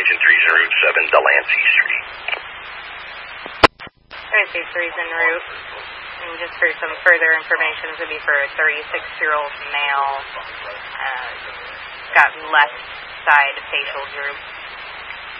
Engine 3's en route, 7 Delancey Street. Thursday 3's en route. And just for some further information, this would be for a 36-year-old male. Got left side facial droop.